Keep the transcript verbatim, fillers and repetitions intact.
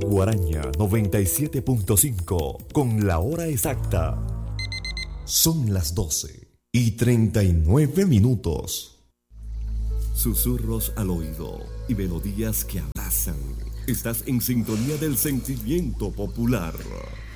Guaraña noventa y siete punto cinco con la hora exacta. Son las doce y treinta y nueve minutos. Susurros al oído y melodías que abrazan. Estás en sintonía del sentimiento popular.